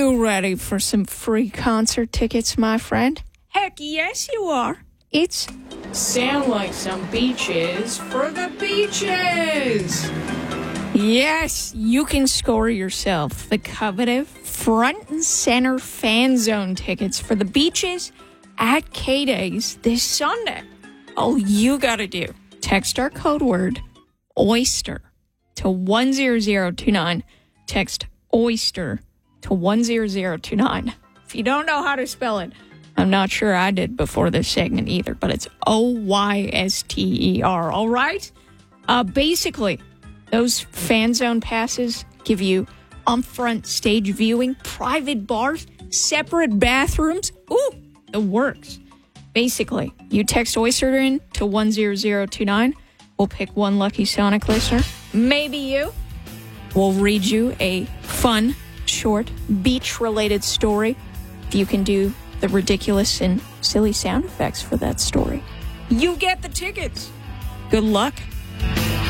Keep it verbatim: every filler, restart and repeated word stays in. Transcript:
you ready for some free concert tickets, my friend? Heck yes, you are. It's Sound Like Some Beaches for the Beaches. Yes, you can score yourself the coveted front and center fan zone tickets for the Beaches at K-Days this Sunday. All you gotta do, text our code word, OYSTER, to one zero zero two nine. Text OYSTER to one zero zero two nine. If you don't know how to spell it, I'm not sure I did before this segment either, but it's O Y S T E R, all right? Uh, basically, those fan zone passes give you on-front stage viewing, private bars, separate bathrooms. Ooh, it works. Basically, you text Oyster in to one zero zero two nine. We'll pick one lucky Sonic listener, maybe you. We'll read you a fun, short, beach-related story. If you can do the ridiculous and silly sound effects for that story, you get the tickets. Good luck.